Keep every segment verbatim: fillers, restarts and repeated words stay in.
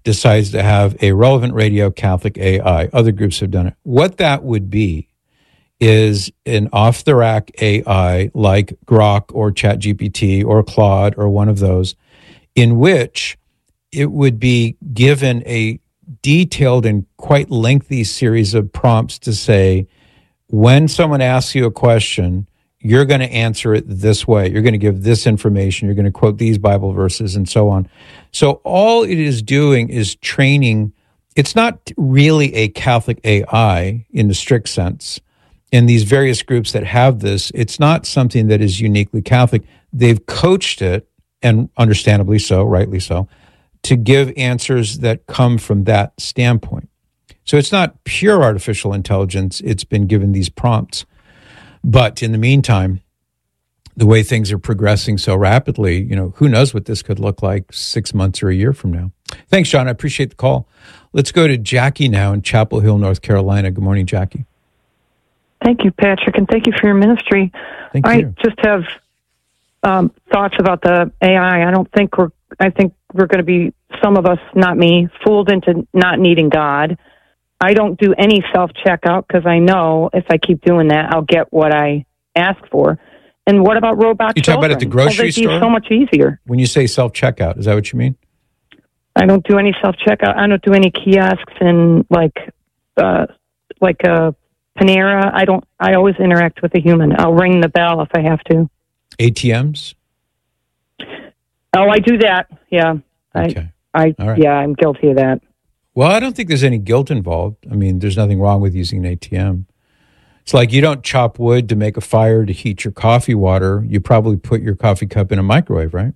decides to have a Relevant Radio Catholic A I. Other groups have done it. What that would be is an off-the-rack A I like Grok or ChatGPT or Claude or one of those, in which it would be given a detailed and quite lengthy series of prompts to say, when someone asks you a question, you're going to answer it this way. You're going to give this information. You're going to quote these Bible verses and so on. So all it is doing is training. It's not really a Catholic A I in the strict sense. In these various groups that have this, it's not something that is uniquely Catholic. They've coached it, and understandably so, rightly so, to give answers that come from that standpoint. So it's not pure artificial intelligence. It's been given these prompts. But in the meantime, the way things are progressing so rapidly, you know, who knows what this could look like six months or a year from now. Thanks, John. I appreciate the call. Let's go to Jackie now in Chapel Hill, North Carolina. Good morning, Jackie. Thank you, Patrick, and thank you for your ministry. Thank I you. just have um, thoughts about the A I. I don't think we're, I think we're going to be, some of us, not me, fooled into not needing God. I don't do any self-checkout because I know if I keep doing that, I'll get what I ask for. And what about robot You children? talk about at the grocery Will they store? be so much easier? When you say self-checkout, is that what you mean? I don't do any self-checkout. I don't do any kiosks in like, uh, like a Panera. I don't, I always interact with a human. I'll ring the bell if I have to. A T Ms? Oh, I do that. Yeah. Okay. I, I, right. yeah, I'm guilty of that. Well, I don't think there's any guilt involved. I mean, there's nothing wrong with using an A T M. It's like you don't chop wood to make a fire to heat your coffee water. You probably put your coffee cup in a microwave, right?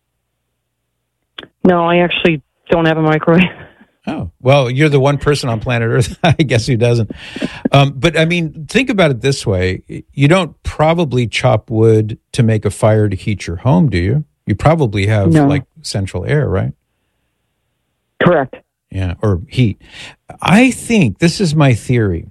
No, I actually don't have a microwave. Oh, well, you're the one person on planet Earth, I guess, who doesn't. Um, but I mean, think about it this way. You don't probably chop wood to make a fire to heat your home, do you? You probably have No. like central air, right? Correct. Yeah, or heat. I think, this is my theory.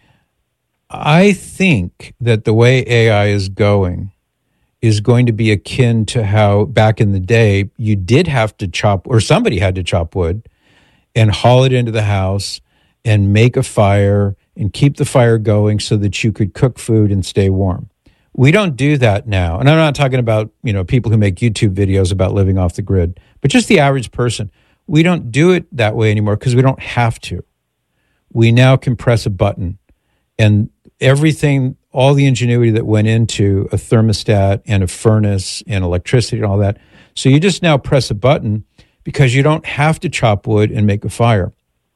I think that the way A I is going is going to be akin to how back in the day you did have to chop, or somebody had to chop wood and haul it into the house and make a fire and keep the fire going so that you could cook food and stay warm. We don't do that now. And I'm not talking about, you know, people who make YouTube videos about living off the grid, but just the average person. We don't do it that way anymore because we don't have to. We now can press a button and everything, all the ingenuity that went into a thermostat and a furnace and electricity and all that. So you just now press a button because you don't have to chop wood and make a fire.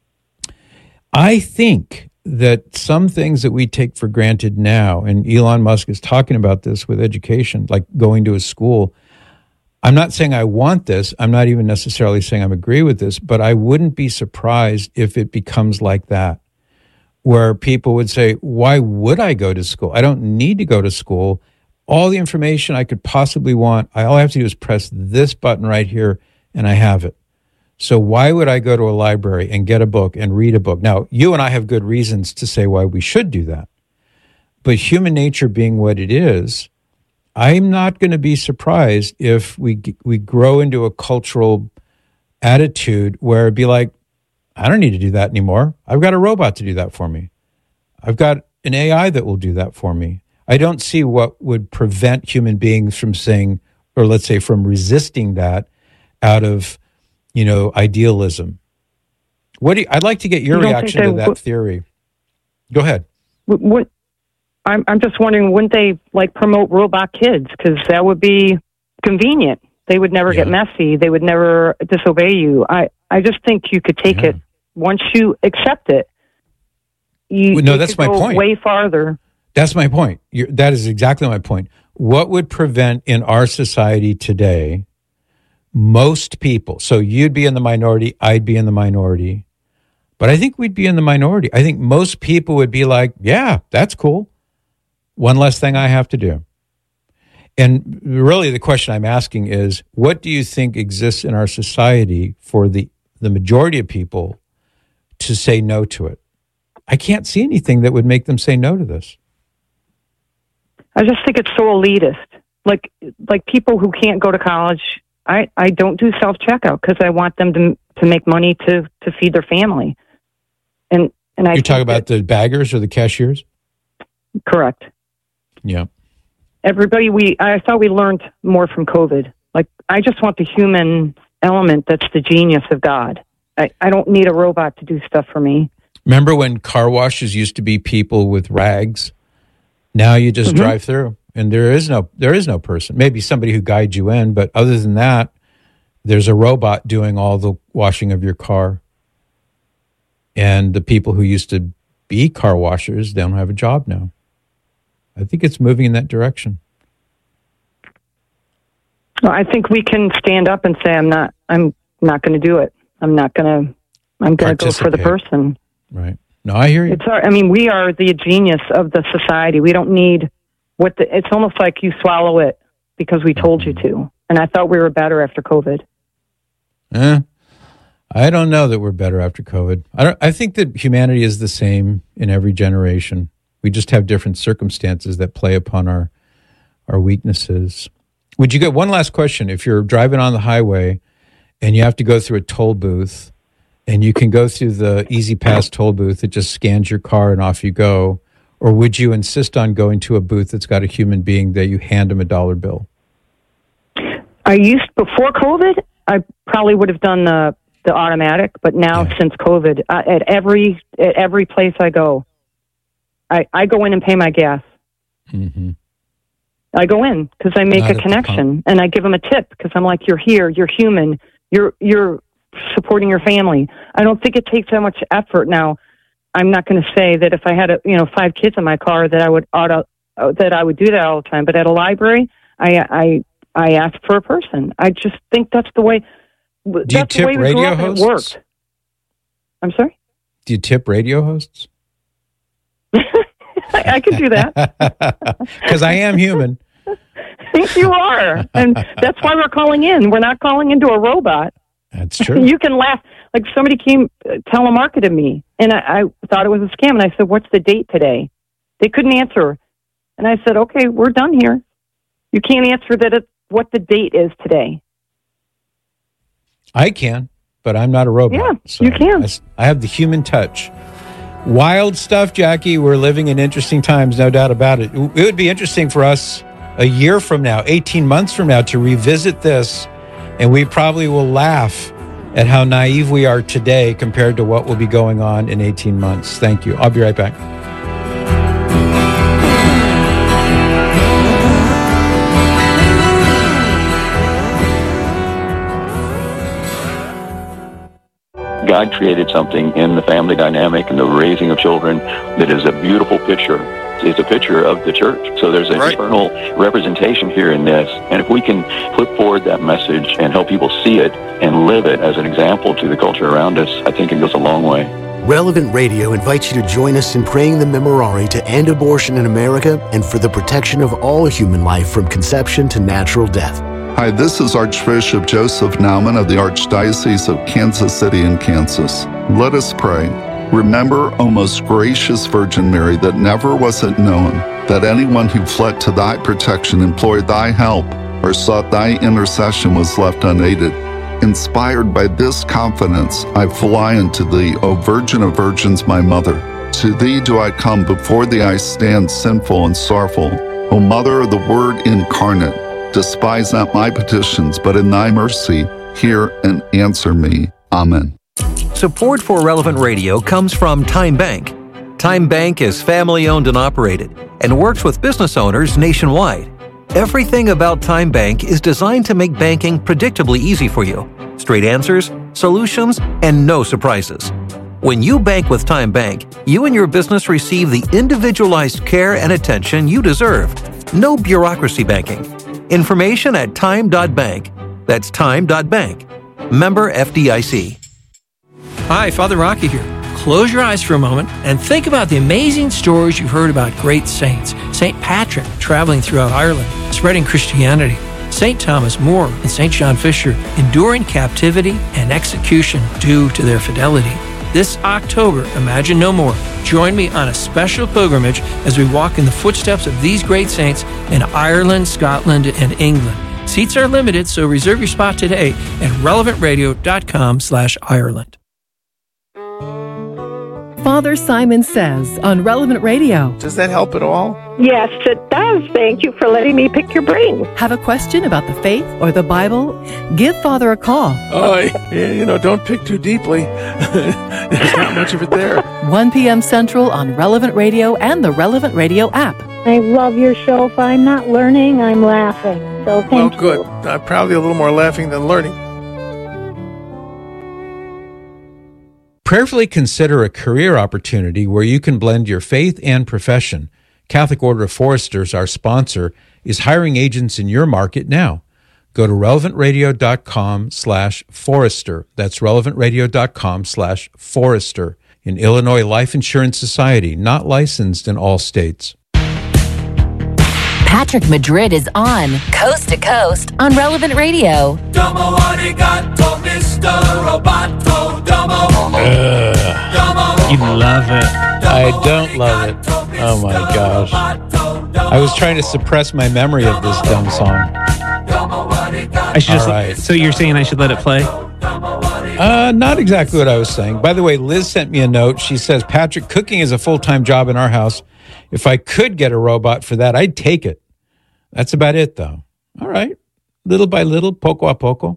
I think that some things that we take for granted now, and Elon Musk is talking about this with education, like going to a school. I'm not saying I want this. I'm not even necessarily saying I agree with this, but I wouldn't be surprised if it becomes like that, where people would say, why would I go to school? I don't need to go to school. All the information I could possibly want, all I have to do is press this button right here, and I have it. So why would I go to a library and get a book and read a book? Now, you and I have good reasons to say why we should do that. But human nature being what it is, I'm not going to be surprised if we we grow into a cultural attitude where it'd be like, I don't need to do that anymore. I've got a robot to do that for me. I've got an A I that will do that for me. I don't see what would prevent human beings from saying, or let's say from resisting that out of, you know, idealism. What do you, I'd like to get your You don't reaction think to they that would- theory. Go ahead. What, I'm, I'm just wondering, wouldn't they like promote robot kids? Because that would be convenient. They would never Yeah. get messy. They would never disobey you. I, I just think you could take Yeah. it once you accept it. You, Well, no, you that's could my go point. Way farther. That's my point. You're, that is exactly my point. What would prevent in our society today most people, so you'd be in the minority, I'd be in the minority, but I think we'd be in the minority. I think most people would be like, yeah, that's cool. One less thing I have to do. And really the question I'm asking is, what do you think exists in our society for the, the majority of people to say no to it? I can't see anything that would make them say no to this. I just think it's so elitist. Like, like people who can't go to college, I, I don't do self-checkout because I want them to to make money to, to feed their family. And and I You're talking about the baggers or the cashiers? Correct. Yeah. Everybody, we I thought we learned more from COVID. Like, I just want the human element that's the genius of God. I, I don't need a robot to do stuff for me. Remember when car washes used to be people with rags? Now you just mm-hmm. drive through, and there is no there is no person. Maybe somebody who guides you in, but other than that, there's a robot doing all the washing of your car. And the people who used to be car washers don't have a job now. I think it's moving in that direction. Well, I think we can stand up and say, I'm not, I'm not going to do it. I'm not going to, I'm going to go for the person. Right. No, I hear you. It's our, I mean, we are the genius of the society. We don't need what the, it's almost like you swallow it because we told mm-hmm. you to. And I thought we were better after COVID. Eh, I don't know that we're better after COVID. I don't, I think that humanity is the same in every generation. We just have different circumstances that play upon our our weaknesses. Would you get one last question? If you're driving on the highway and you have to go through a toll booth and you can go through the Easy Pass toll booth that just scans your car and off you go, or would you insist on going to a booth that's got a human being that you hand them a dollar bill? I used, before COVID, I probably would have done the, the automatic, but now yeah. since COVID, uh, at every at every place I go, I, I go in and pay my gas. Mm-hmm. I go in because I make Not a connection and I give them a tip because I'm like, you're here, you're human, you're you're supporting your family. I don't think it takes that much effort now. I'm not going to say that if I had a, you know five kids in my car that I would auto uh, that I would do that all the time. But at a library, I I I ask for a person. I just think that's the way. Do you that's tip the way we radio grew up hosts? And it worked. I'm sorry. Do you tip radio hosts? I, I can do that because I am human. You are, and that's why we're calling in. We're not calling into a robot. That's true. You can laugh. Like somebody came uh, telemarketed me, and I, I thought it was a scam. And I said, "What's the date today?" They couldn't answer, and I said, "Okay, we're done here. You can't answer that. It, what the date is today?" I can, but I'm not a robot. Yeah, so you can. I, I have the human touch. Wild stuff, Jackie. We're living in interesting times, no doubt about it. It would be interesting for us a year from now, eighteen months from now, to revisit this, and we probably will laugh at how naive we are today compared to what will be going on in eighteen months. Thank you. I'll be right back. God created something in the family dynamic and the raising of children that is a beautiful picture. It's a picture of the church. So there's an right. eternal representation here in this. And if we can put forward that message and help people see it and live it as an example to the culture around us, I think it goes a long way. Relevant Radio invites you to join us in praying the Memorare to end abortion in America and for the protection of all human life from conception to natural death. Hi, this is Archbishop Joseph Naumann of the Archdiocese of Kansas City in Kansas. Let us pray. Remember, O most gracious Virgin Mary, that never was it known that anyone who fled to thy protection, implored thy help, or sought thy intercession was left unaided. Inspired by this confidence, I fly unto thee, O Virgin of Virgins, my Mother. To thee do I come, before thee I stand sinful and sorrowful. O Mother of the Word incarnate, despise not my petitions, but in thy mercy, hear and answer me. Amen. Support for Relevant Radio comes from Time Bank. Time Bank is family-owned and operated and works with business owners nationwide. Everything about Time Bank is designed to make banking predictably easy for you. Straight answers, solutions, and no surprises. When you bank with Time Bank, you and your business receive the individualized care and attention you deserve. No bureaucracy banking. Information at time dot bank. That's time dot bank. Member F D I C. Hi, Father Rocky here. Close your eyes for a moment and think about the amazing stories you've heard about great saints. Saint Patrick traveling throughout Ireland, spreading Christianity. Saint Thomas More and Saint John Fisher enduring captivity and execution due to their fidelity. This October, Imagine No More. Join me on a special pilgrimage as we walk in the footsteps of these great saints in Ireland, Scotland, and England. Seats are limited, so reserve your spot today at relevant radio dot com slash Ireland. Father Simon Says on Relevant Radio. Does that help at all? Yes, it does. Thank you for letting me pick your brain. Have a question about the faith or the Bible? Give Father a call. Oh, you know, don't pick too deeply. There's not much of it there. one p.m. Central on Relevant Radio and the Relevant Radio app. I love your show. If I'm not learning, I'm laughing. So thank well, you. good. Uh, probably a little more laughing than learning. Prayerfully consider a career opportunity where you can blend your faith and profession. Catholic Order of Foresters, our sponsor, is hiring agents in your market now. Go to relevant radio dot com slash forester. That's relevant radio dot com slash forester. In Illinois Life Insurance Society, not licensed in all states. Patrick Madrid is on Coast to Coast on Relevant Radio. Domo arigato, Mister Roboto. Domo. Uh, you love it. I don't love it. Oh my gosh. I was trying to suppress my memory of this dumb song. I should just, right. So you're saying I should let it play? Uh, not exactly what I was saying. By the way, Liz sent me a note. She says, Patrick, cooking is a full-time job in our house. If I could get a robot for that, I'd take it. That's about it, though. All right. Little by little, poco a poco.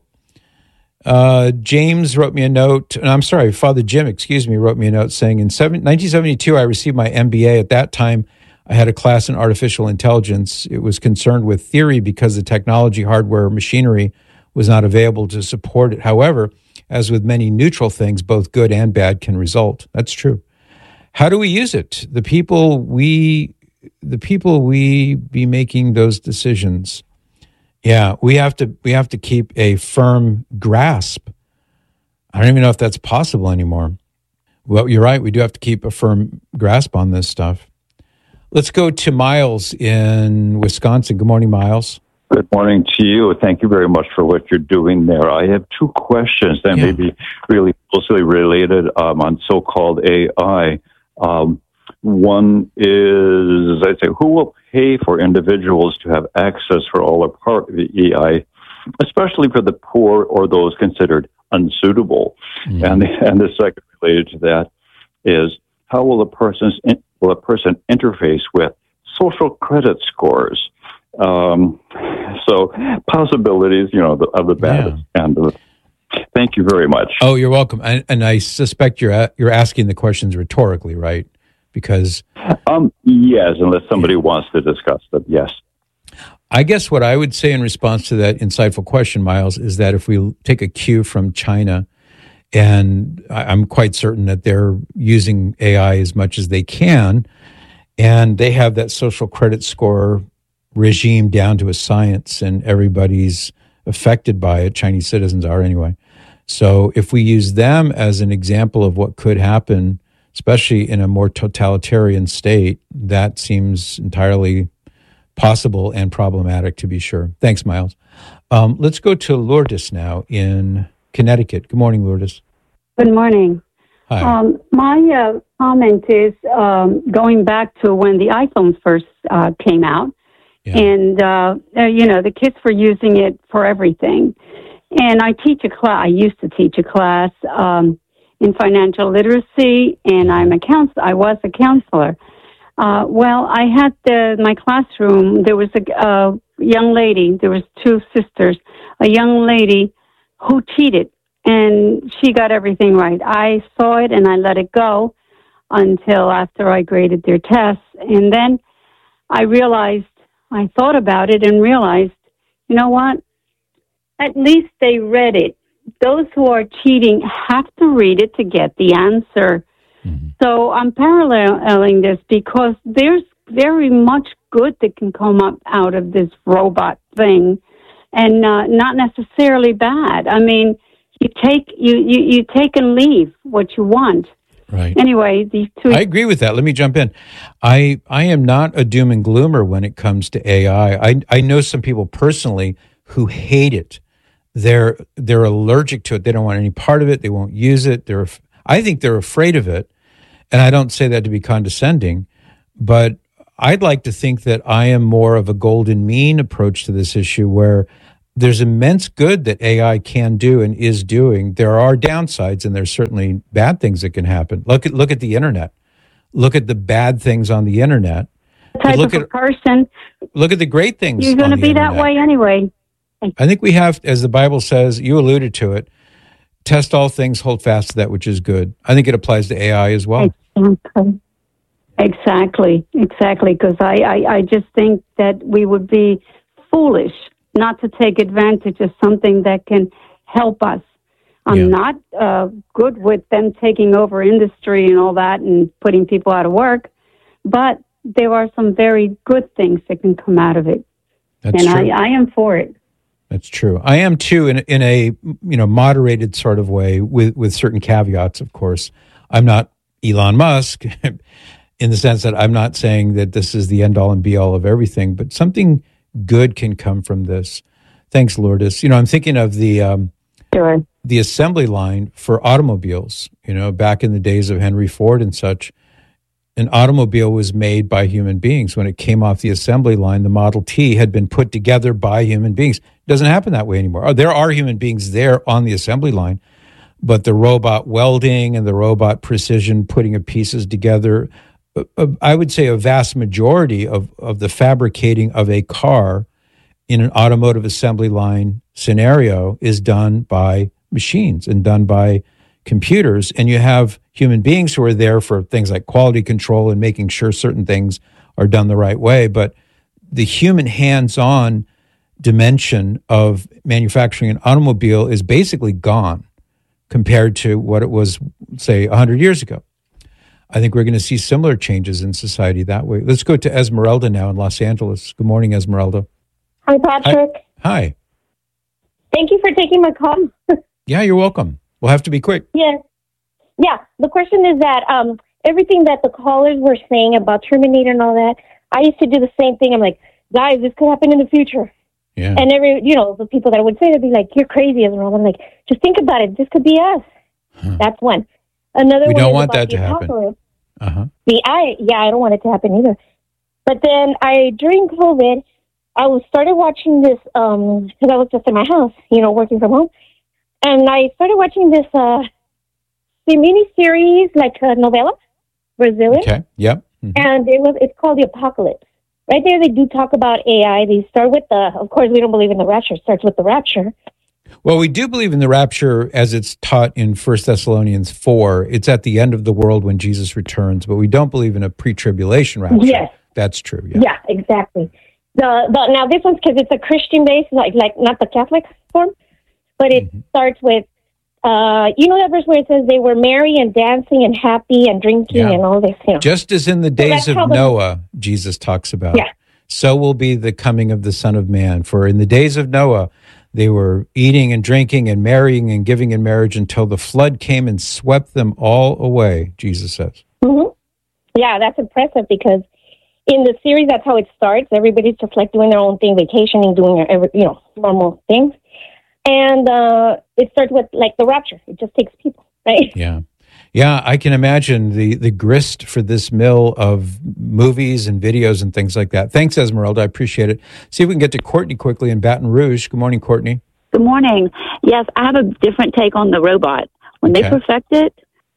Uh, James wrote me a note. And I'm sorry, Father Jim, excuse me, wrote me a note saying, in nineteen seventy-two, I received my M B A. At that time, I had a class in artificial intelligence. It was concerned with theory because the technology, hardware, machinery was not available to support it. However, as with many neutral things, both good and bad can result. That's true. How do we use it? The people we... The people we be making those decisions. Yeah, we have to we have to keep a firm grasp. I don't even know if that's possible anymore. Well, you're right. We do have to keep a firm grasp on this stuff. Let's go to Miles in Wisconsin. Good morning, Miles. Good morning to you. Thank you very much for what you're doing there. I have two questions that yeah. may be really closely related um, on so-called A I. Um, One is, I'd say, who will pay for individuals to have access for all or part of the A I, especially for the poor or those considered unsuitable? Mm-hmm. And, and the second related to that is, how will a person's will a person interface with social credit scores? Um, so possibilities, you know, the, of the bad yeah. and the. Thank you very much. Oh, you're welcome. And, and I suspect you're you're asking the questions rhetorically, right? Because um, yes, unless somebody yeah. wants to discuss them, yes. I guess what I would say in response to that insightful question, Miles, is that if we take a cue from China, and I'm quite certain that they're using A I as much as they can, and they have that social credit score regime down to a science, and everybody's affected by it. Chinese citizens are anyway. So if we use them as an example of what could happen, especially in a more totalitarian state, that seems entirely possible and problematic, to be sure. Thanks, Miles. Um, let's go to Lourdes now in Connecticut. Good morning, Lourdes. Good morning. Hi. Um, my uh, comment is um, going back to when the iPhones first uh, came out, yeah. and, uh, uh, you know, the kids were using it for everything. And I teach a class, I used to teach a class, um, in financial literacy, and I'm a counselor. I was a counselor. Uh, well, I had the, my classroom. There was a uh, young lady. There was two sisters. A young lady who cheated, and she got everything right. I saw it and I let it go until after I graded their tests, and then I realized. I thought about it and realized, you know what? At least they read it. Those who are cheating have to read it to get the answer. Mm-hmm. So I'm paralleling this because there's very much good that can come up out of this robot thing, and uh, not necessarily bad. I mean, you take you, you, you take and leave what you want. Right. Anyway, these two. I agree with that. Let me jump in. I I am not a doom and gloomer when it comes to A I. I I know some people personally who hate it. They're they're allergic to it. They don't want any part of it. They won't use it. They're I think they're afraid of it. And I don't say that to be condescending, but I'd like to think that I am more of a golden mean approach to this issue, where there's immense good that A I can do and is doing. There are downsides, and there's certainly bad things that can happen. Look at look at the internet. Look at the bad things on the internet. Type look of a at, person. Look at the great things. You're going to be internet. that way anyway. I think we have, as the Bible says, you alluded to it, test all things, hold fast to that which is good. I think it applies to A I as well. Exactly. Exactly, exactly. Because I, I, I just think that we would be foolish not to take advantage of something that can help us. I'm Yeah. not uh, good with them taking over industry and all that and putting people out of work, but there are some very good things that can come out of it. That's and true. I, I am for it. That's true. I am too, in in a you know moderated sort of way, with with certain caveats. Of course, I'm not Elon Musk, in the sense that I'm not saying that this is the end all and be all of everything, but something good can come from this. Thanks, Lourdes. You know, I'm thinking of the um, sure. the assembly line for automobiles. You know, back in the days of Henry Ford and such. An automobile was made by human beings. When it came off the assembly line, the Model T had been put together by human beings. It doesn't happen that way anymore. There are human beings there on the assembly line, but the robot welding and the robot precision putting of pieces together, I would say a vast majority of, of the fabricating of a car in an automotive assembly line scenario is done by machines and done by computers, and you have human beings who are there for things like quality control and making sure certain things are done the right way. But the human hands-on dimension of manufacturing an automobile is basically gone compared to what it was, say, one hundred years ago. I think we're going to see similar changes in society that way. Let's go to Esmeralda now in Los Angeles. Good morning, Esmeralda. Hi, Patrick. Hi. Hi. Thank you for taking my call. Yeah, you're welcome. We'll have to be quick. Yes. Yeah. The question is that um, everything that the callers were saying about Terminator and all that, I used to do the same thing. I'm like, guys, this could happen in the future. Yeah. And every, you know, the people that would say, they'd be like, you're crazy, Esmeralda. I'm like, just think about it. This could be us. Huh. That's one. Another we one don't is want about that the to apocalypse. happen. Uh-huh. The, I, yeah, I don't want it to happen either. But then I, during COVID, I was started watching this, um, because I was just in my house, you know, working from home. And I started watching this uh, the mini-series, like a novela, Brazilian. Okay, yep. Mm-hmm. And it was it's called The Apocalypse. Right there, they do talk about A I. They start with the, of course, we don't believe in the rapture. It starts with the rapture. Well, we do believe in the rapture as it's taught in First Thessalonians four. It's at the end of the world when Jesus returns, but we don't believe in a pre-tribulation rapture. Yes. That's true, yeah. Yeah, exactly. The, the Now, this one's because it's a Christian base, like, like not the Catholic form. But it mm-hmm. starts with, uh, you know that verse where it says they were merry and dancing and happy and drinking yeah. and all this, you know. Just as in the days so of Noah, the, Jesus talks about, yeah. so will be the coming of the Son of Man. For in the days of Noah, they were eating and drinking and marrying and giving in marriage until the flood came and swept them all away, Jesus says. Mm-hmm. Yeah, that's impressive because in the series, that's how it starts. Everybody's just like doing their own thing, vacationing, doing their, every, you know, normal things. And uh, it starts with, like, the rapture. It just takes people, right? Yeah. Yeah, I can imagine the, the grist for this mill of movies and videos and things like that. Thanks, Esmeralda. I appreciate it. See if we can get to Courtney quickly in Baton Rouge. Good morning, Courtney. Good morning. Yes, I have a different take on the robot. When okay. they perfect it,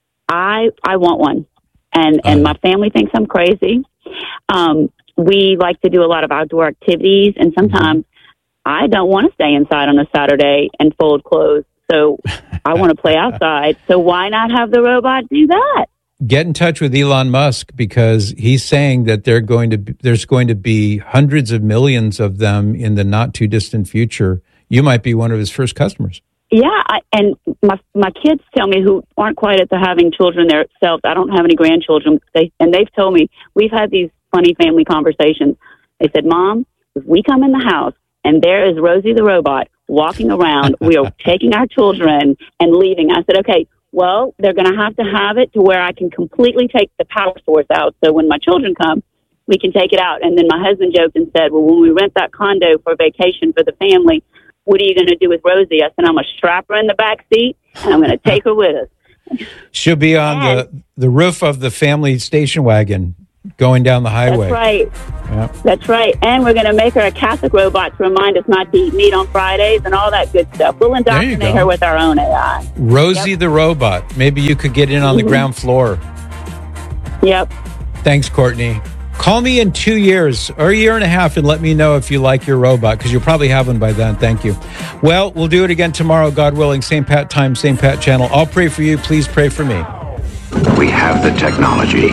I I want one. And, and uh, my family thinks I'm crazy. Um, we like to do a lot of outdoor activities, and sometimes I don't want to stay inside on a Saturday and fold clothes, so I want to play outside. So why not have the robot do that? Get in touch with Elon Musk because he's saying that they're going to be, there's going to be hundreds of millions of them in the not too distant future. You might be one of his first customers. Yeah, I, and my my kids tell me who aren't quite at the having children themselves. I don't have any grandchildren, they, and they've told me we've had these funny family conversations. They said, "Mom, if we come in the house and there is Rosie the robot walking around, we are taking our children and leaving." I said, okay, well, they're going to have to have it to where I can completely take the power source out. So when my children come, we can take it out. And then my husband joked and said, well, when we rent that condo for vacation for the family, what are you going to do with Rosie? I said, I'm going to strap her in the back seat and I'm going to take her with us. She'll be on and, the, the roof of the family station wagon going down the highway. That's right. Yep. That's right. And we're going to make her a Catholic robot to remind us not to eat meat on Fridays and all that good stuff. We'll indoctrinate her with our own A I. Rosie Yep. the robot. Maybe you could get in on the Mhm. ground floor. Yep. Thanks, Courtney. Call me in two years or a year and a half and let me know if you like your robot, because you'll probably have one by then. Thank you. Well, we'll do it again tomorrow, God willing. Same Pat time, same Pat channel. I'll pray for you. Please pray for me. We have the technology.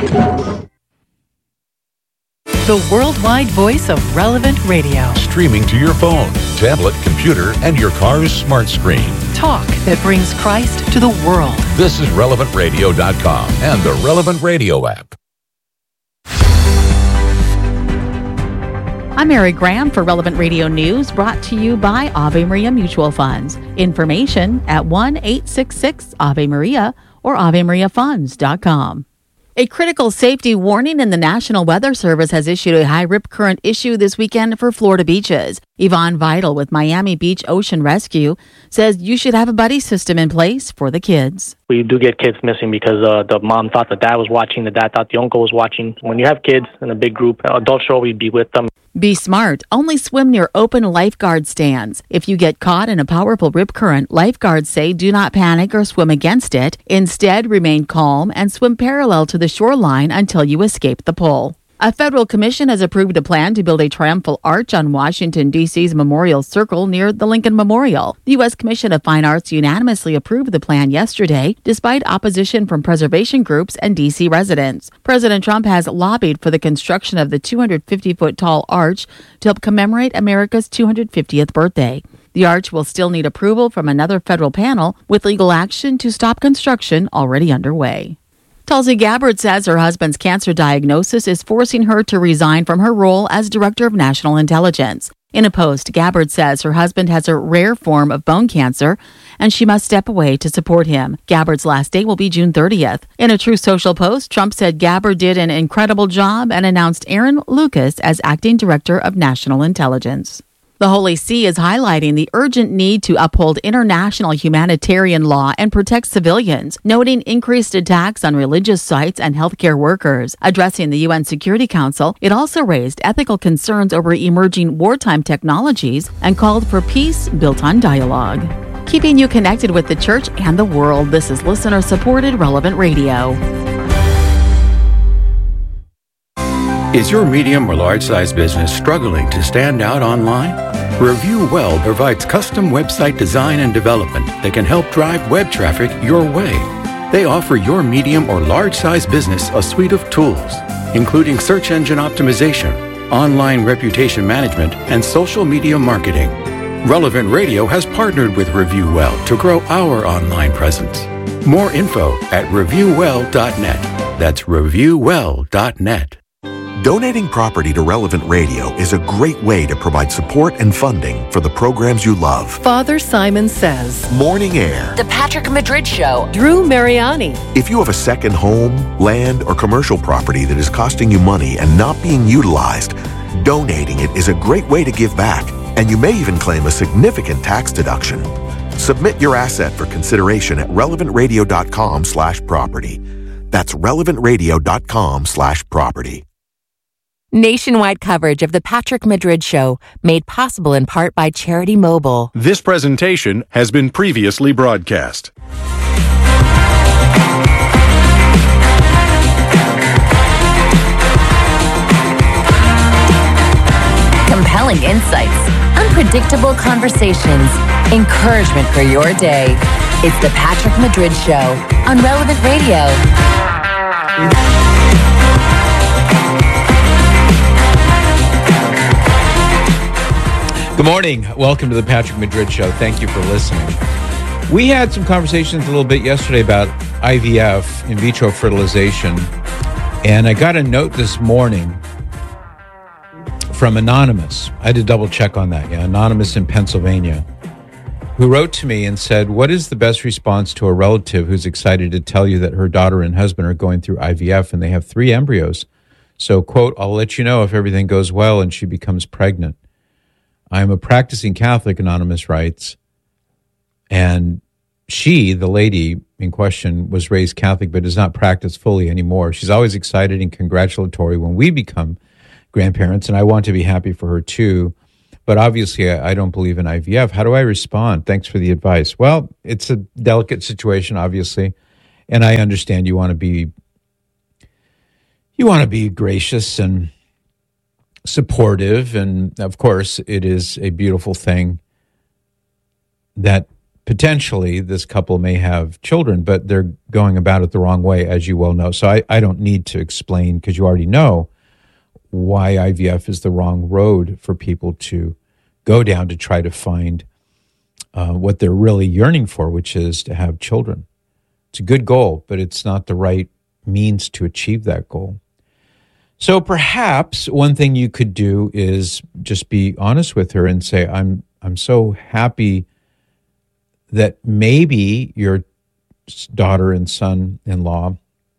The worldwide voice of Relevant Radio. Streaming to your phone, tablet, computer, and your car's smart screen. Talk that brings Christ to the world. This is relevant radio dot com and the Relevant Radio app. I'm Mary Graham for Relevant Radio News, brought to you by Ave Maria Mutual Funds. Information at one eight six six Ave Maria or ave maria funds dot com. A critical safety warning in the National Weather Service has issued a high rip current issue this weekend for Florida beaches. Yvonne Vital with Miami Beach Ocean Rescue says you should have a buddy system in place for the kids. We do get kids missing because uh, the mom thought the dad was watching, the dad thought the uncle was watching. When you have kids in a big group, adults should always be with them. Be smart. Only swim near open lifeguard stands. If you get caught in a powerful rip current, lifeguards say do not panic or swim against it. Instead, remain calm and swim parallel to the shoreline until you escape the pull. A federal commission has approved a plan to build a triumphal arch on Washington, D C's Memorial Circle near the Lincoln Memorial. The U S Commission of Fine Arts unanimously approved the plan yesterday, despite opposition from preservation groups and D C residents. President Trump has lobbied for the construction of the two hundred fifty foot tall arch to help commemorate America's two hundred fiftieth birthday. The arch will still need approval from another federal panel, with legal action to stop construction already underway. Tulsi Gabbard says her husband's cancer diagnosis is forcing her to resign from her role as Director of National Intelligence. In a post, Gabbard says her husband has a rare form of bone cancer and she must step away to support him. Gabbard's last day will be June thirtieth. In a Truth Social post, Trump said Gabbard did an incredible job and announced Aaron Lucas as Acting Director of National Intelligence. The Holy See is highlighting the urgent need to uphold international humanitarian law and protect civilians, noting increased attacks on religious sites and healthcare workers. Addressing the U N Security Council, it also raised ethical concerns over emerging wartime technologies and called for peace built on dialogue. Keeping you connected with the church and the world, this is listener-supported Relevant Radio. Is your medium or large-size business struggling to stand out online? ReviewWell provides custom website design and development that can help drive web traffic your way. They offer your medium or large-size business a suite of tools, including search engine optimization, online reputation management, and social media marketing. Relevant Radio has partnered with ReviewWell to grow our online presence. More info at review well dot net. That's review well dot net. Donating property to Relevant Radio is a great way to provide support and funding for the programs you love. Father Simon Says, Morning Air, The Patrick Madrid Show, Drew Mariani. If you have a second home, land, or commercial property that is costing you money and not being utilized, donating it is a great way to give back, and you may even claim a significant tax deduction. Submit your asset for consideration at relevant radio dot com slash property. That's relevant radio dot com slash property. Nationwide coverage of The Patrick Madrid Show, made possible in part by Charity Mobile. This presentation has been previously broadcast. Compelling insights, unpredictable conversations, encouragement for your day. It's The Patrick Madrid Show on Relevant Radio. Good morning. Welcome to the Patrick Madrid Show. Thank you for listening. We had some conversations a little bit yesterday about I V F, in vitro fertilization, and I got a note this morning from Anonymous. I had to double check on that. Yeah, Anonymous in Pennsylvania, who wrote to me and said, what is the best response to a relative who's excited to tell you that her daughter and husband are going through I V F and they have three embryos? So, quote, I'll let you know if everything goes well and she becomes pregnant. I am a practicing Catholic, Anonymous writes, and she, the lady, in question was raised Catholic but does not practice fully anymore. She's always excited and congratulatory when we become grandparents, and I want to be happy for her too. But obviously, I, I don't believe in I V F. How do I respond? Thanks for the advice. Well, it's a delicate situation, obviously, and I understand you want to be you want to be gracious and supportive, and of course, it is a beautiful thing that potentially this couple may have children, but they're going about it the wrong way, as you well know. So I, I don't need to explain, because you already know why I V F is the wrong road for people to go down to try to find uh, what they're really yearning for, which is to have children. It's a good goal, but it's not the right means to achieve that goal. So perhaps one thing you could do is just be honest with her and say, I'm I'm so happy that maybe your daughter and son-in-law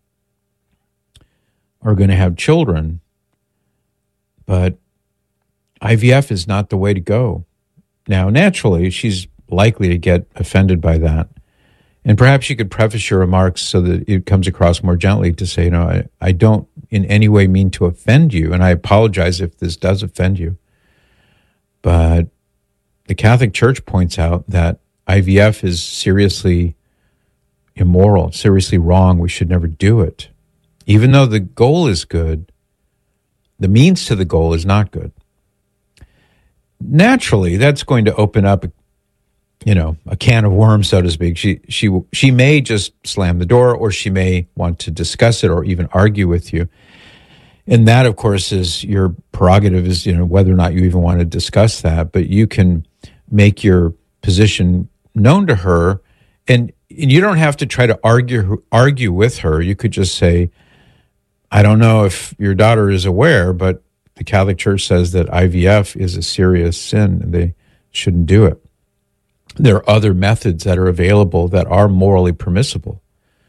are going to have children, but I V F is not the way to go. Now, naturally, she's likely to get offended by that. And perhaps you could preface your remarks so that it comes across more gently to say, you know, I, I don't in any way mean to offend you, and I apologize if this does offend you. But the Catholic Church points out that I V F is seriously immoral, seriously wrong. We should never do it. Even though the goal is good, the means to the goal is not good. Naturally, that's going to open up, you know, a can of worms, so to speak. She she she may just slam the door, or she may want to discuss it or even argue with you. And that, of course, is your prerogative, is, you know, whether or not you even want to discuss that. But you can make your position known to her, and, and you don't have to try to argue argue with her. You could just say, I don't know if your daughter is aware, but the Catholic Church says that I V F is a serious sin and they shouldn't do it. There are other methods that are available that are morally permissible.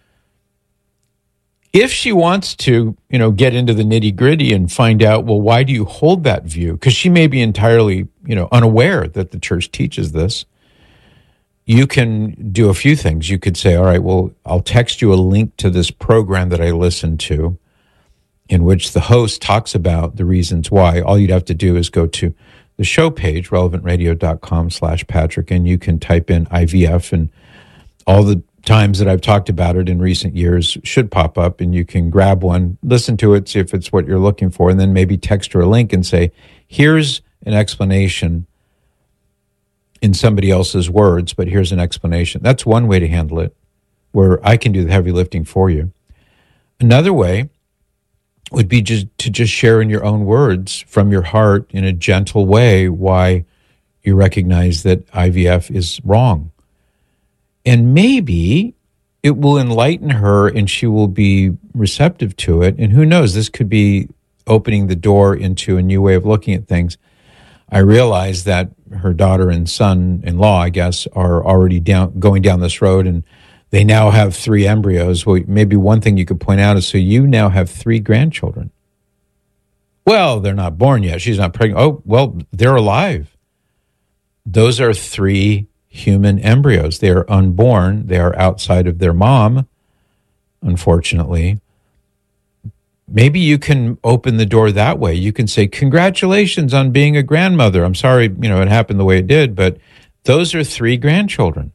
If she wants to, you know, get into the nitty-gritty and find out, well, why do you hold that view? Because she may be entirely, you know, unaware that the church teaches this. You can do a few things. You could say, all right, well, I'll text you a link to this program that I listened to, in which the host talks about the reasons why. All you'd have to do is go to the show page, relevant radio dot com slash Patrick, and you can type in I V F, and all the times that I've talked about it in recent years should pop up, and you can grab one, listen to it, see if it's what you're looking for, and then maybe text her a link and say, here's an explanation in somebody else's words, but here's an explanation. That's one way to handle it, where I can do the heavy lifting for you. Another way would be just to just share in your own words from your heart in a gentle way why you recognize that I V F is wrong. And maybe it will enlighten her and she will be receptive to it. And who knows, this could be opening the door into a new way of looking at things. I realize that her daughter and son-in-law, I guess, are already down going down this road, and they now have three embryos. Well, maybe one thing you could point out is, so you now have three grandchildren. Well, they're not born yet. She's not pregnant. Oh, well, they're alive. Those are three human embryos. They are unborn. They are outside of their mom, unfortunately. Maybe you can open the door that way. You can say, congratulations on being a grandmother. I'm sorry, you know, it happened the way it did, but those are three grandchildren.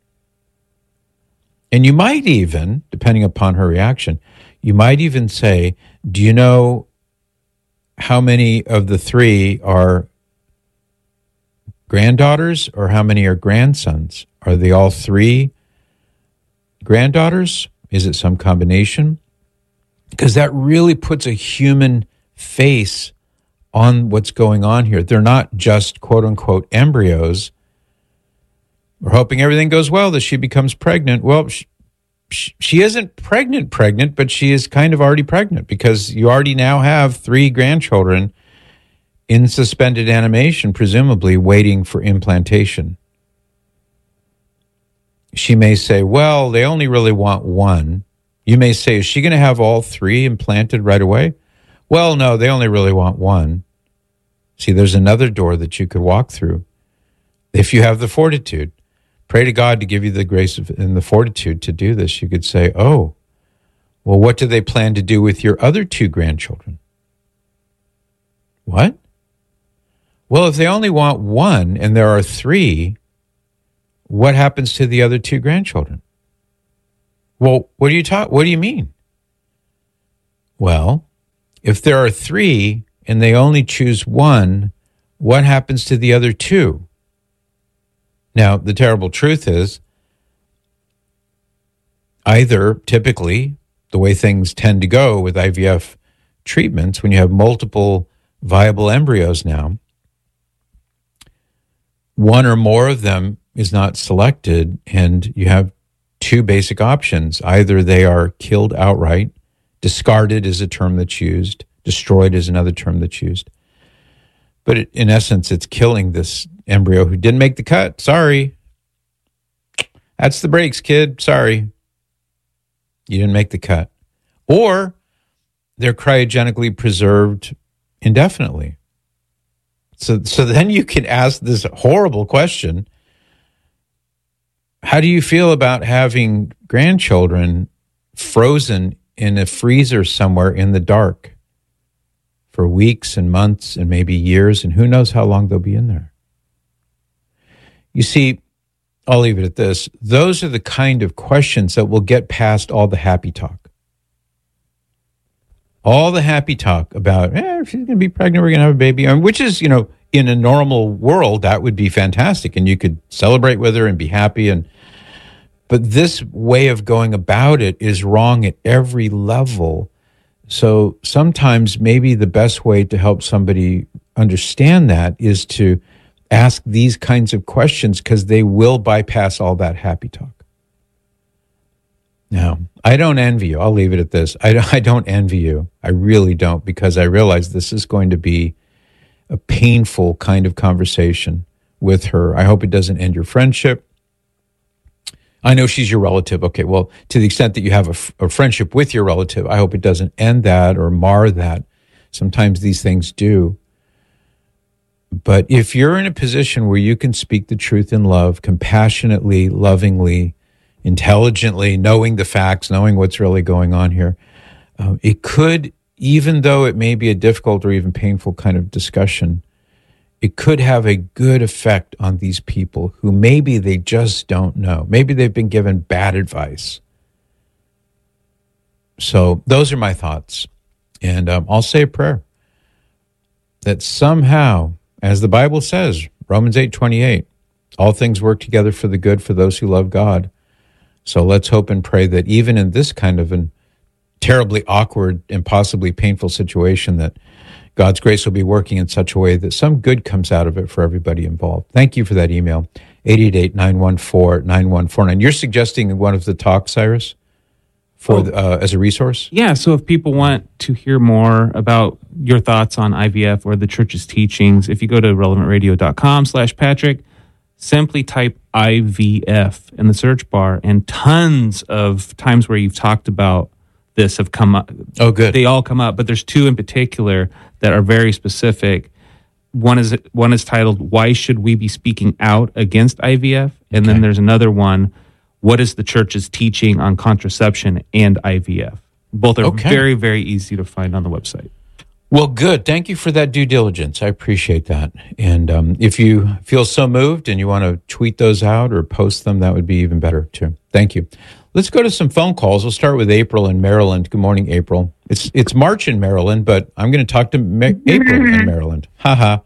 And you might even, depending upon her reaction, you might even say, do you know how many of the three are granddaughters or how many are grandsons? Are they all three granddaughters? Is it some combination? Because that really puts a human face on what's going on here. They're not just quote-unquote embryos. We're hoping everything goes well, that she becomes pregnant. Well, she, she isn't pregnant pregnant, but she is kind of already pregnant, because you already now have three grandchildren in suspended animation, presumably waiting for implantation. She may say, well, they only really want one. You may say, is she going to have all three implanted right away? Well, no, they only really want one. See, there's another door that you could walk through if you have the fortitude. Pray to God to give you the grace of, and the fortitude to do this. You could say, oh, well, what do they plan to do with your other two grandchildren? What? Well, if they only want one and there are three, what happens to the other two grandchildren? Well, what do you talk? What do you mean? Well, if there are three and they only choose one, what happens to the other two? Now, the terrible truth is, either typically, the way things tend to go with I V F treatments, when you have multiple viable embryos now, one or more of them is not selected, and you have two basic options. Either they are killed outright, discarded is a term that's used, destroyed is another term that's used. But it, in essence, it's killing this embryo who didn't make the cut. Sorry. That's the breaks, kid. Sorry. You didn't make the cut. Or they're cryogenically preserved indefinitely. So, so then you can ask this horrible question: how do you feel about having grandchildren frozen in a freezer somewhere in the dark for weeks and months and maybe years, and who knows how long they'll be in there? You see, I'll leave it at this. Those are the kind of questions that will get past all the happy talk. All the happy talk about, eh, if she's going to be pregnant, we're going to have a baby, I mean, which is, you know, in a normal world, that would be fantastic, and you could celebrate with her and be happy. And but this way of going about it is wrong at every level. So sometimes maybe the best way to help somebody understand that is to ask these kinds of questions, because they will bypass all that happy talk. Now, I don't envy you. I'll leave it at this. I don't, I don't envy you. I really don't, because I realize this is going to be a painful kind of conversation with her. I hope it doesn't end your friendship. I know she's your relative. Okay, well, to the extent that you have a, f- a friendship with your relative, I hope it doesn't end that or mar that. Sometimes these things do. But if you're in a position where you can speak the truth in love, compassionately, lovingly, intelligently, knowing the facts, knowing what's really going on here, uh, it could, even though it may be a difficult or even painful kind of discussion, it could have a good effect on these people who maybe they just don't know. Maybe they've been given bad advice. So those are my thoughts. And um, I'll say a prayer that somehow, as the Bible says, Romans eight twenty-eight, all things work together for the good for those who love God. So let's hope and pray that even in this kind of an terribly awkward and possibly painful situation, that God's grace will be working in such a way that some good comes out of it for everybody involved. Thank you for that email, eight eight eight, nine one four, nine one four nine. You're suggesting one of the talks, Cyrus, for oh. the, uh, as a resource? Yeah, so if people want to hear more about your thoughts on I V F or the church's teachings, if you go to relevant radio dot com slash Patrick, simply type I V F in the search bar, and tons of times where you've talked about this have come up. Oh, good. They all come up, but there's two in particular that are very specific. One is one is titled, "Why Should We Be Speaking Out Against I V F?" And okay. then there's another one, "What is the church's teaching on contraception and I V F?" Both are okay. very, very easy to find on the website. Well, good. Thank you for that due diligence. I appreciate that. And um, if you feel so moved and you want to tweet those out or post them, that would be even better too. Thank you. Let's go to some phone calls. We'll start with April in Maryland. Good morning, April. It's it's March in Maryland, but I'm going to talk to Ma- April in Maryland. Ha ha.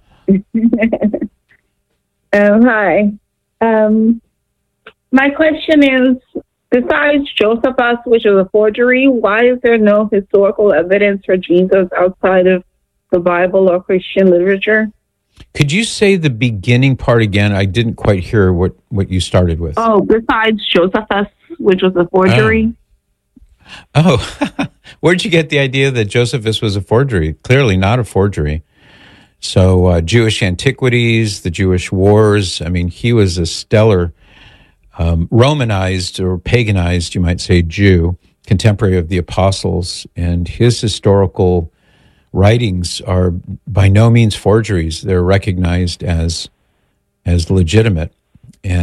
um, hi. Um, my question is, besides Josephus, which is a forgery, why is there no historical evidence for Jesus outside of the Bible or Christian literature? Could you say the beginning part again? I didn't quite hear what, what you started with. Oh, besides Josephus, which was a forgery. Oh, oh. Where'd you get the idea that Josephus was a forgery? Clearly not a forgery. So uh, Jewish antiquities, the Jewish wars, I mean, he was a stellar um, Romanized or paganized, you might say, Jew, contemporary of the apostles, and his historical writings are by no means forgeries. They're recognized as as legitimate. And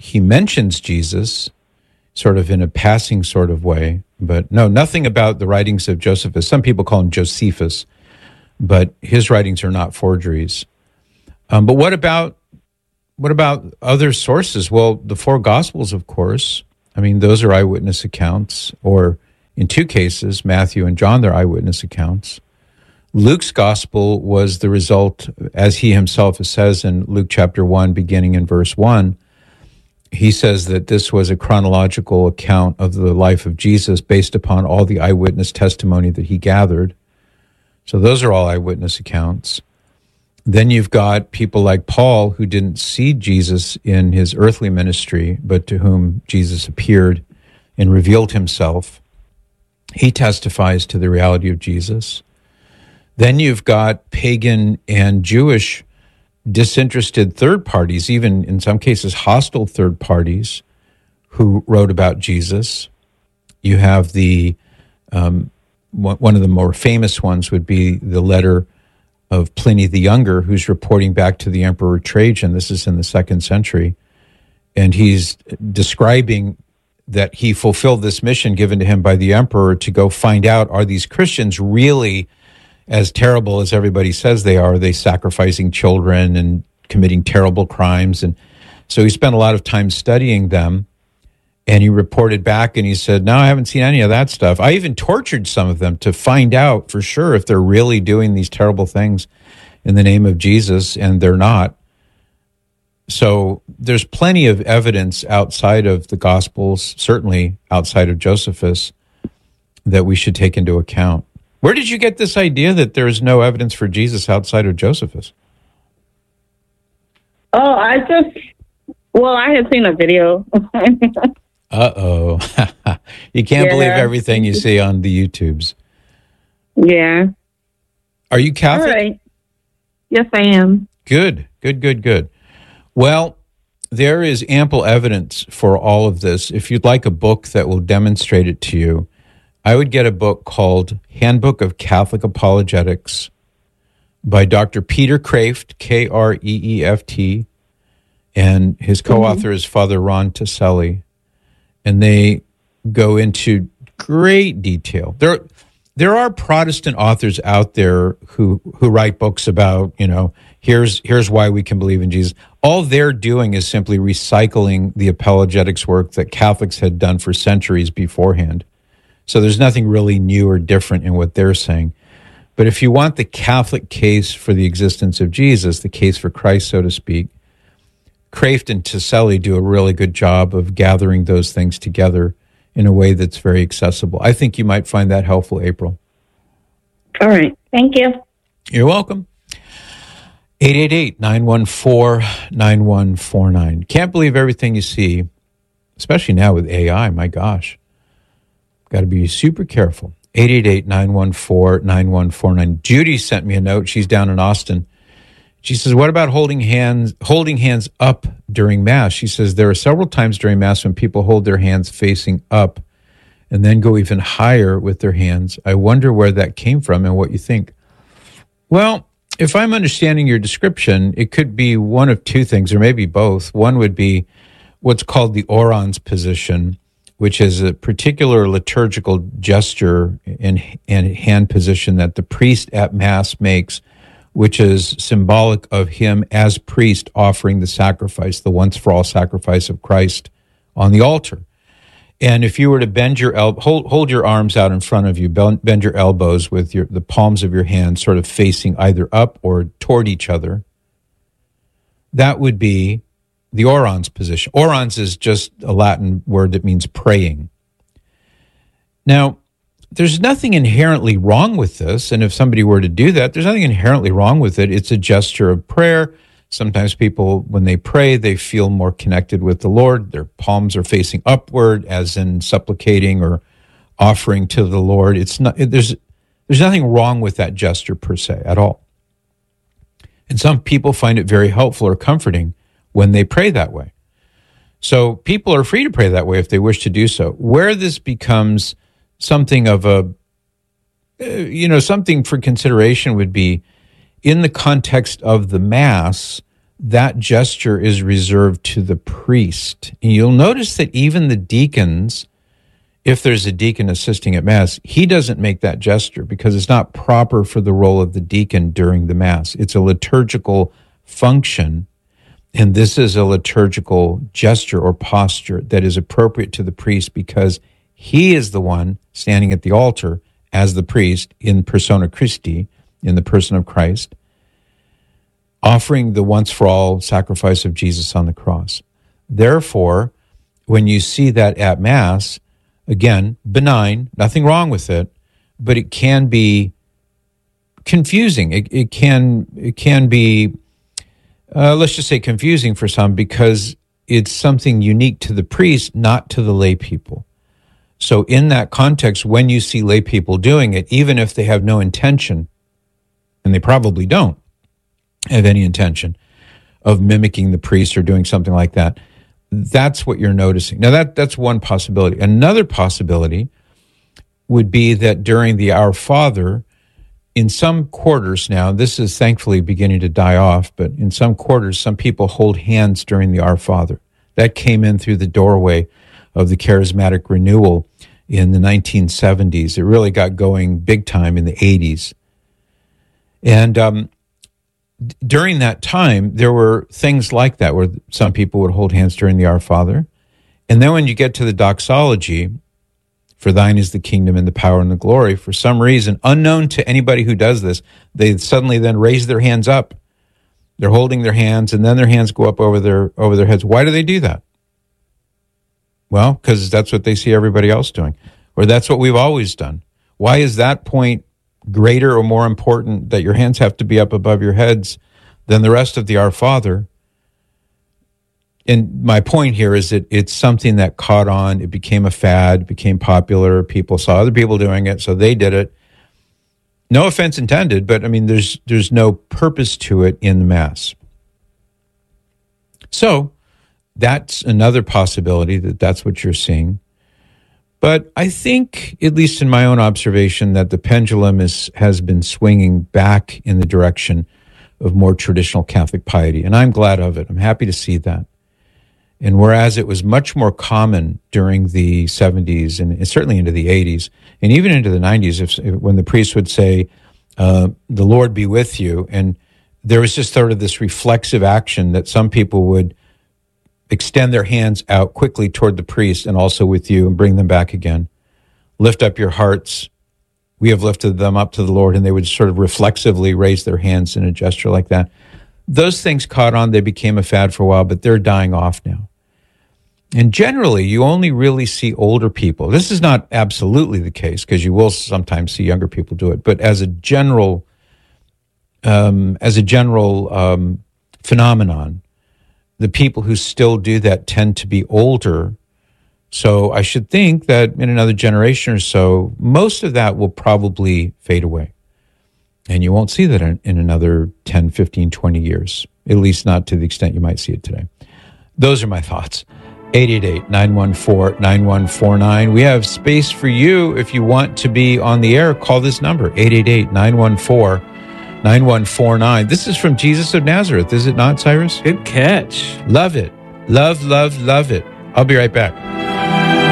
he mentions Jesus sort of in a passing sort of way, but no, nothing about the writings of Josephus. Some people call him Josephus, but his writings are not forgeries. Um, but what about what about other sources? Well, the four Gospels, of course. I mean, those are eyewitness accounts, or in two cases, Matthew and John, they're eyewitness accounts. Luke's Gospel was the result, as he himself says in Luke chapter one, beginning in verse one, he says that this was a chronological account of the life of Jesus based upon all the eyewitness testimony that he gathered. So those are all eyewitness accounts. Then you've got people like Paul, who didn't see Jesus in his earthly ministry, but to whom Jesus appeared and revealed himself. He testifies to the reality of Jesus. Then you've got pagan and Jewish disinterested third parties, even in some cases hostile third parties, who wrote about Jesus. You have the, um, one of the more famous ones would be the letter of Pliny the Younger, who's reporting back to the Emperor Trajan. This is in the second century. And he's describing that he fulfilled this mission given to him by the emperor to go find out, are these Christians really as terrible as everybody says they are? Are they sacrificing children and committing terrible crimes? And so he spent a lot of time studying them, and he reported back and he said, no, I haven't seen any of that stuff. I even tortured some of them to find out for sure if they're really doing these terrible things in the name of Jesus, and they're not. So there's plenty of evidence outside of the Gospels, certainly outside of Josephus, that we should take into account. Where did you get this idea that there is no evidence for Jesus outside of Josephus? Oh, I just, well, I had seen a video. Uh-oh. You can't Yeah. believe everything you see on the YouTubes. Yeah. Are you Catholic? All right. Yes, I am. Good, good, good, good. Well, there is ample evidence for all of this. If you'd like a book that will demonstrate it to you, I would get a book called Handbook of Catholic Apologetics by Doctor Peter Kreeft, K R E E F T, and his co-author mm-hmm. is Father Ron Taselli. And they go into great detail. There, there are Protestant authors out there who, who write books about, you know, here's here's why we can believe in Jesus. All they're doing is simply recycling the apologetics work that Catholics had done for centuries beforehand. So there's nothing really new or different in what they're saying. But if you want the Catholic case for the existence of Jesus, the case for Christ, so to speak, Kreeft and Taselli do a really good job of gathering those things together in a way that's very accessible. I think you might find that helpful, April. All right. Thank you. You're welcome. eight eight eight, nine one four, nine one four nine. Can't believe everything you see, especially now with A I. My gosh. Got to be super careful. eight eight eight, nine one four, nine one four nine. Judy sent me a note. She's down in Austin. She says, what about holding hands holding hands up during Mass? She says, there are several times during Mass when people hold their hands facing up and then go even higher with their hands. I wonder where that came from and what you think. Well, if I'm understanding your description, it could be one of two things, or maybe both. One would be what's called the orans position, which is a particular liturgical gesture and, and hand position that the priest at Mass makes, which is symbolic of him as priest offering the sacrifice, the once-for-all sacrifice of Christ on the altar. And if you were to bend your el- hold, hold your arms out in front of you, bend, bend your elbows with your the palms of your hands sort of facing either up or toward each other, that would be the orans position. Orans is just a Latin word that means praying. Now, there's nothing inherently wrong with this, and if somebody were to do that, there's nothing inherently wrong with it. It's a gesture of prayer. Sometimes people, when they pray, they feel more connected with the Lord. Their palms are facing upward, as in supplicating or offering to the Lord. It's not, there's, there's nothing wrong with that gesture per se at all. And some people find it very helpful or comforting when they pray that way. So people are free to pray that way if they wish to do so. Where this becomes something of a, uh, you know, something for consideration would be in the context of the Mass, that gesture is reserved to the priest. And you'll notice that even the deacons, if there's a deacon assisting at Mass, he doesn't make that gesture because it's not proper for the role of the deacon during the Mass. It's a liturgical function, and this is a liturgical gesture or posture that is appropriate to the priest because he is the one standing at the altar as the priest in persona Christi, in the person of Christ, offering the once-for-all sacrifice of Jesus on the cross. Therefore, when you see that at Mass, again, benign, nothing wrong with it, but it can be confusing. It, it can it can be, uh, let's just say confusing for some because it's something unique to the priest, not to the lay people. So in that context, when you see lay people doing it, even if they have no intention, and they probably don't have any intention of mimicking the priest or doing something like that, that's what you're noticing. Now, that that's one possibility. Another possibility would be that during the Our Father, in some quarters now, this is thankfully beginning to die off, but in some quarters, some people hold hands during the Our Father. That came in through the doorway of the charismatic renewal in the nineteen seventies. It really got going big time in the eighties. And um, d- during that time, there were things like that where some people would hold hands during the Our Father. And then when you get to the doxology, for thine is the kingdom and the power and the glory, for some reason, unknown to anybody who does this, they suddenly then raise their hands up. They're holding their hands, and then their hands go up over their over their heads. Why do they do that? Well, because that's what they see everybody else doing, or that's what we've always done. Why is that point greater or more important that your hands have to be up above your heads than the rest of the Our Father? And my point here is that it's something that caught on. It became a fad, became popular. People saw other people doing it, so they did it. No offense intended, but I mean, there's there's no purpose to it in the Mass. So that's another possibility that that's what you're seeing. But I think, at least in my own observation, that the pendulum is has been swinging back in the direction of more traditional Catholic piety, and I'm glad of it. I'm happy to see that. And whereas it was much more common during the seventies and certainly into the eighties, and even into the nineties, if, when the priest would say, uh, the Lord be with you, and there was just sort of this reflexive action that some people would extend their hands out quickly toward the priest and also with you and bring them back again. Lift up your hearts. We have lifted them up to the Lord, and they would sort of reflexively raise their hands in a gesture like that. Those things caught on. They became a fad for a while, but they're dying off now. And generally, you only really see older people. This is not absolutely the case because you will sometimes see younger people do it. But as a general, um, as a general um, phenomenon, the people who still do that tend to be older. So I should think that in another generation or so, most of that will probably fade away. And you won't see that in, in another ten, fifteen, twenty years, at least not to the extent you might see it today. Those are my thoughts. eight eight eight, nine one four, nine one four nine. We have space for you if you want to be on the air. Call this number, eight eight eight, nine one four, nine one four nine. This is from Jesus of Nazareth, is it not, Cyrus? Good catch. Love it. Love, love, love it. I'll be right back.